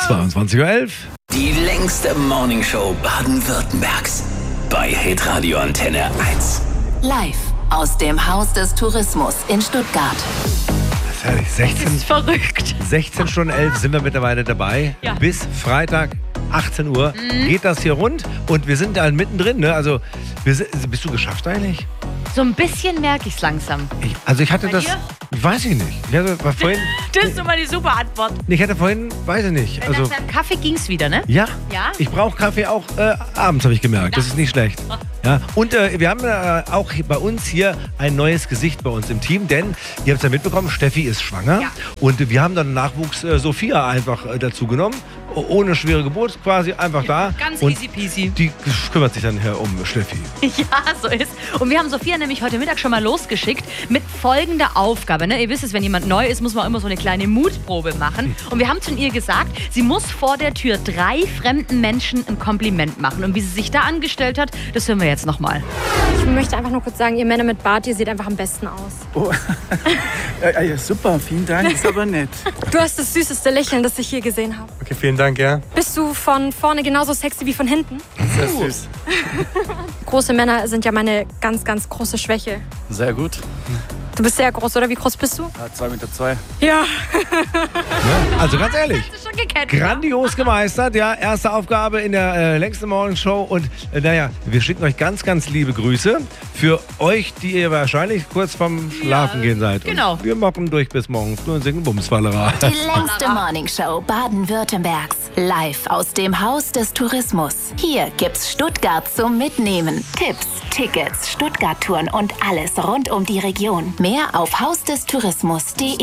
22:11 Uhr. Die längste Morningshow Baden-Württembergs. Bei Hitradio Antenne 1. Live aus dem Haus des Tourismus in Stuttgart. Das ist herrlich. 16 ist verrückt. 16 Stunden 11 sind wir mittlerweile dabei. Ja. Bis Freitag 18 Uhr geht das hier rund. Und wir sind da mittendrin. Ne? Also, bist du geschafft eigentlich? So ein bisschen merke ich es langsam. Ich hatte Bei das. dir? Weiß ich nicht. Ich hatte vorhin. Das ist immer die super Antwort. Ich hatte vorhin, weiß ich nicht. Also, Nach deinem Kaffee ging es wieder, ne? ja. Ja? Ich brauche Kaffee auch abends, habe ich gemerkt. Das ist nicht schlecht. Ja. Und wir haben auch bei uns hier ein neues Gesicht bei uns im Team, denn ihr habt es ja mitbekommen, Steffi ist schwanger. Ja. Und wir haben dann Nachwuchs Sophia einfach dazu genommen. Ohne schwere Geburt quasi einfach da. Ganz und easy peasy. Die kümmert sich dann um Steffi. Ja, so ist. Und wir haben Sophia nämlich heute Mittag schon mal losgeschickt mit folgender Aufgabe. Ne? Ihr wisst es, wenn jemand neu ist, muss man immer so eine kleine Mutprobe machen. Und wir haben zu ihr gesagt, sie muss vor der Tür 3 fremden Menschen ein Kompliment machen. Und wie sie sich da angestellt hat, das hören wir jetzt nochmal. Ich möchte einfach nur kurz sagen, ihr Männer mit Bart, ihr seht einfach am besten aus. Oh. Ja, super, vielen Dank, ist aber nett. Du hast das süßeste Lächeln, das ich hier gesehen habe. Okay, vielen Dank, ja. Bist du von vorne genauso sexy wie von hinten? Sehr süß. Große Männer sind ja meine ganz, ganz große Schwäche. Sehr gut. Du bist sehr groß, oder? Wie groß bist du? Ja, 2,2 Meter. Ja. Also ganz ehrlich. Hast du schon gekettet? Grandios gemeistert, ja. Erste Aufgabe in der längsten Morningshow. Und naja, wir schicken euch ganz, ganz liebe Grüße für euch, die ihr wahrscheinlich kurz vorm Schlafen gehen seid. genau. Und wir machen durch bis morgen früh und singen Bumsfallera. Die längste Morningshow Baden-Württembergs. Live aus dem Haus des Tourismus. Hier gibt's Stuttgart zum Mitnehmen. Tipps, Tickets, Stuttgart-Touren und alles rund um die Region. Mehr auf hausdestourismus.de.